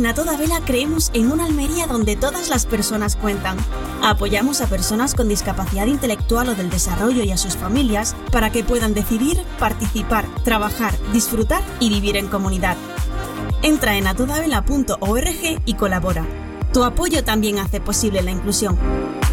En A Toda Vela creemos en una Almería donde todas las personas cuentan. Apoyamos a personas con discapacidad intelectual o del desarrollo y a sus familias para que puedan decidir, participar, trabajar, disfrutar y vivir en comunidad. Entra en atodavela.org y colabora. Tu apoyo también hace posible la inclusión.